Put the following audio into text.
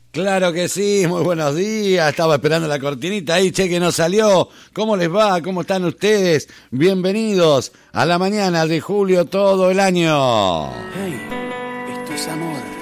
Claro que sí, muy buenos días. Estaba esperando la cortinita ahí, che, que no salió. ¿Cómo les va? ¿Cómo están ustedes? Bienvenidos a la mañana de julio todo el año. Hey, esto es amor.